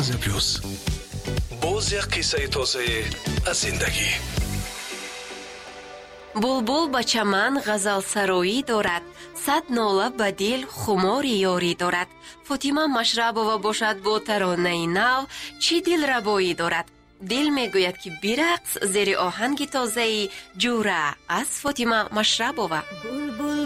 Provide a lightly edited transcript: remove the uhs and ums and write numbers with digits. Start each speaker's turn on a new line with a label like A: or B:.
A: تازه پلوس. باز یک قصه تازه از زندگی.
B: بلبل با چمن غزل سرایی دارد، صد ناله به دل خمار یاری دارد. فاطمه مشربова باشد با ترانه نو، چی دل ربایی دارد. دل میگوید که برقص زیر آهنگ تازه جوره از فاطمه مشربова.